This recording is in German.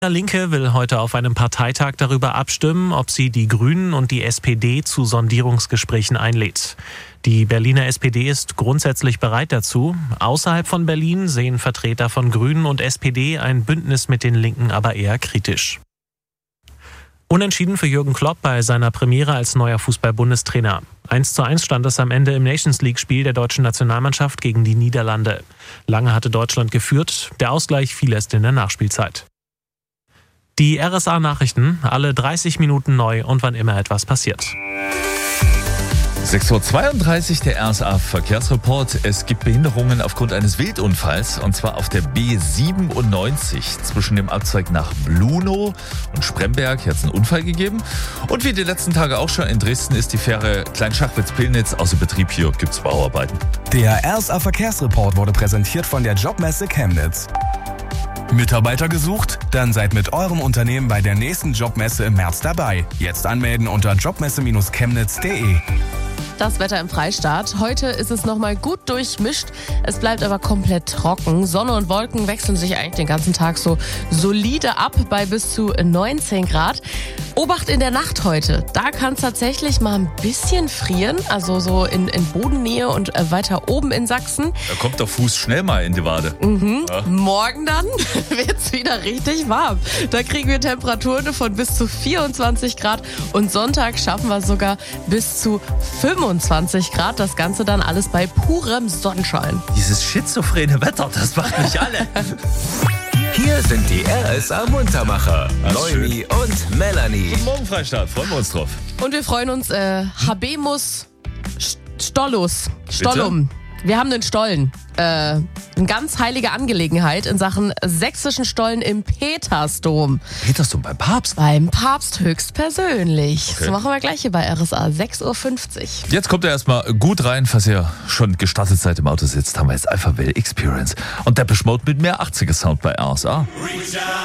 Linke will heute auf einem Parteitag darüber abstimmen, ob sie die Grünen und die SPD zu Sondierungsgesprächen einlädt. Die Berliner SPD ist grundsätzlich bereit dazu. Außerhalb von Berlin sehen Vertreter von Grünen und SPD ein Bündnis mit den Linken aber eher kritisch. Unentschieden für Jürgen Klopp bei seiner Premiere als neuer Fußball-Bundestrainer. 1:1 stand es am Ende im Nations-League-Spiel der deutschen Nationalmannschaft gegen die Niederlande. Lange hatte Deutschland geführt, der Ausgleich fiel erst in der Nachspielzeit. Die RSA-Nachrichten, alle 30 Minuten neu und wann immer etwas passiert. 6:32 Uhr, der RSA-Verkehrsreport. Es gibt Behinderungen aufgrund eines Wildunfalls, und zwar auf der B97 zwischen dem Abzweig nach Blunow und Spremberg. Hier hat es einen Unfall gegeben. Und wie die letzten Tage auch schon in Dresden ist die Fähre Kleinschachwitz-Pillnitz außer Betrieb. Hier gibt es Bauarbeiten. Der RSA-Verkehrsreport wurde präsentiert von der Jobmesse Chemnitz. Mitarbeiter gesucht? Dann seid mit eurem Unternehmen bei der nächsten Jobmesse im März dabei. Jetzt anmelden unter jobmesse-chemnitz.de. Das Wetter im Freistaat. Heute ist es nochmal gut durchmischt. Es bleibt aber komplett trocken. Sonne und Wolken wechseln sich eigentlich den ganzen Tag so solide ab bei bis zu 19 Grad. Obacht in der Nacht heute. Da kann es tatsächlich mal ein bisschen frieren. Also so in Bodennähe und weiter oben in Sachsen. Da kommt der Fuß schnell mal in die Wade. Ja. Morgen dann wird es wieder richtig warm. Da kriegen wir Temperaturen von bis zu 24 Grad. Und Sonntag schaffen wir sogar bis zu 25 Grad. Das Ganze dann alles bei purem Sonnenschein. Dieses schizophrene Wetter, das macht mich alle. Hier sind die RSA-Muntermacher, Leumi und Melanie. Guten Morgen, Freistaat. Freuen wir uns drauf. Und wir freuen uns, Habemus Stollum. Wir haben einen Stollen. Eine ganz heilige Angelegenheit in Sachen sächsischen Stollen im Petersdom. Petersdom beim Papst? Beim Papst höchstpersönlich. Okay. Das machen wir gleich hier bei RSA, 6:50 Uhr. Jetzt kommt er erstmal gut rein, falls ihr schon gestartet seid im Auto sitzt, haben wir jetzt Alpha Will Experience und Depeche Mode mit mehr 80er Sound bei RSA.